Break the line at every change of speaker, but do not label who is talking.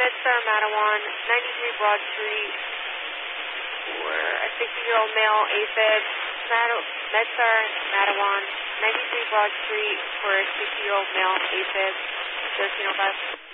MedStar Matawan, 93 Broad Street, for a 60-year-old male AFib. MedStar Matawan, 93 Broad Street, for a 60-year-old male AFib, 1305.